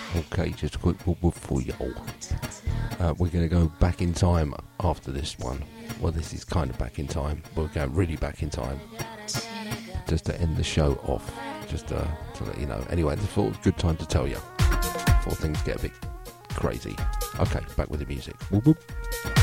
Okay, just a quick whoop for y'all. We're going to go back in time after this one. Well, this is kind of back in time. We're going really back in time. Just to end the show off. Just to let you know. Anyway, I thought it was a good time to tell you. Before things get a bit crazy. Okay, back with the music. Whoop whoop.